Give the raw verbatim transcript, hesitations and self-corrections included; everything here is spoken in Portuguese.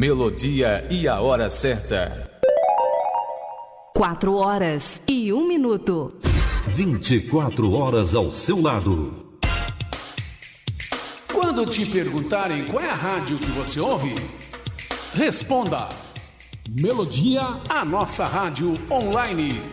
melodia e a hora certa. Quatro horas e um minuto. vinte e quatro horas ao seu lado. Quando te perguntarem qual é a rádio que você ouve, responda: Melodia, a nossa rádio online.